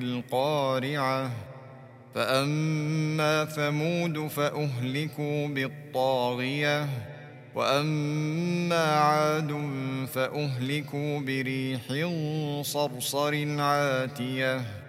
القارعة فأما ثمود فأهلكوا بالطاغية وأما عاد فأهلكوا بريح صرصر عاتية